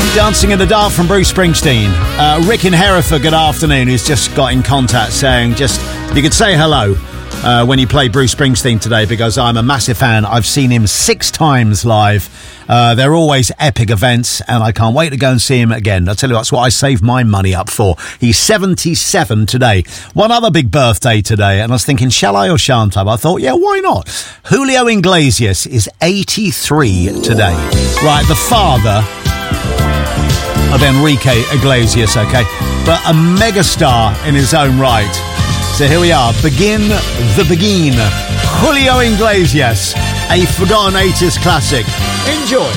Dancing in the Dark from Bruce Springsteen. Rick in Hereford, good afternoon, who's just got in contact saying you could say hello when you play Bruce Springsteen today, because I'm a massive fan. I've seen him 6 times live. They're always epic events, and I can't wait to go and see him again. I'll tell you, that's what I saved my money up for. He's 77 today. One other big birthday today, and I was thinking, shall I or shan't I? But I thought, yeah, why not? Julio Iglesias is 83 today. Right, the father of Enrique Iglesias, okay, but a megastar in his own right. So here we are, begin the begin. Julio Iglesias, a forgotten 80s classic. Enjoy.